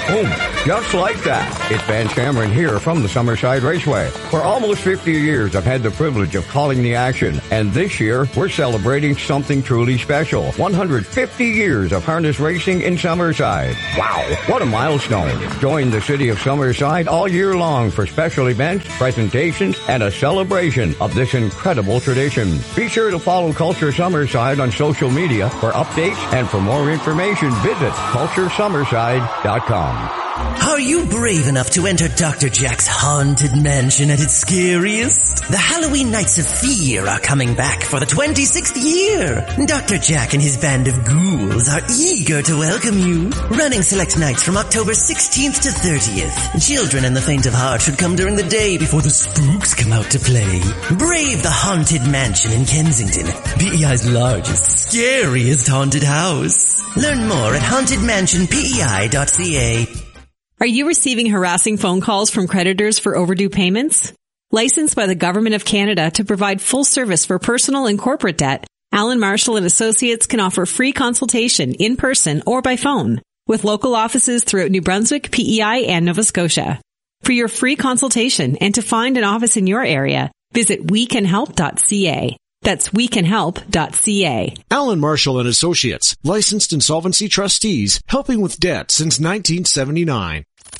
Boom. Just like that. It's Van Cameron here from the Summerside Raceway. For almost 50 years, I've had the privilege of calling the action. And this year, we're celebrating something truly special. 150 years of harness racing in Summerside. Wow, what a milestone. Join the city of Summerside all year long for special events, presentations, and a celebration of this incredible tradition. Be sure to follow Culture Summerside on social media for updates, and for more information, visit culturesummerside.com. Are you brave enough to enter Dr. Jack's haunted mansion at its scariest? The Halloween Nights of Fear are coming back for the 26th year. Dr. Jack and his band of ghouls are eager to welcome you. Running select nights from October 16th to 30th. Children and the faint of heart should come during the day before the spooks come out to play. Brave the Haunted Mansion in Kensington, PEI's largest, scariest haunted house. Learn more at hauntedmansionpei.ca. Are you receiving harassing phone calls from creditors for overdue payments? Licensed by the Government of Canada to provide full service for personal and corporate debt, Allen Marshall & Associates can offer free consultation in person or by phone with local offices throughout New Brunswick, PEI, and Nova Scotia. For your free consultation and to find an office in your area, visit wecanhelp.ca. That's wecanhelp.ca. Allen Marshall & Associates, licensed insolvency trustees, helping with debt since 1979.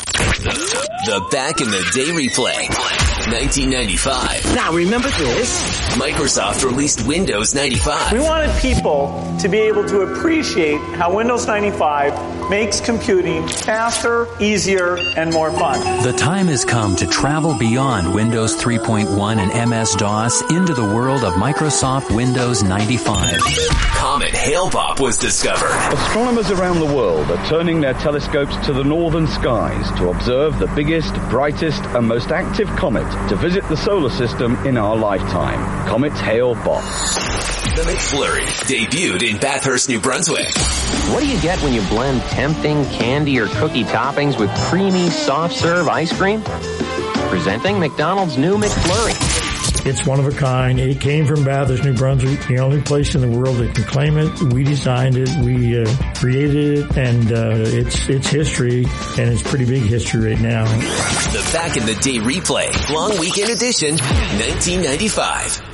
The Back in the Day replay. 1995. Now remember this. Microsoft released Windows 95. We wanted people to be able to appreciate how Windows 95 makes computing faster, easier, and more fun. The time has come to travel beyond Windows 3.1 and MS-DOS into the world of Microsoft Windows 95. Comet Hale-Bopp was discovered. Astronomers around the world are turning their telescopes to the northern skies to observe the biggest, brightest, and most active comet to visit the solar system in our lifetime. Comet Hale-Bopp. The McFlurry debuted in Bathurst, New Brunswick. What do you get when you blend tempting candy or cookie toppings with creamy, soft-serve ice cream? Presenting McDonald's new McFlurry. It's one of a kind. It came from Bathurst, New Brunswick, the only place in the world that can claim it. We designed it, we created it, and it's history, and it's pretty big history right now. The Back in the Day replay, long weekend edition, 1995.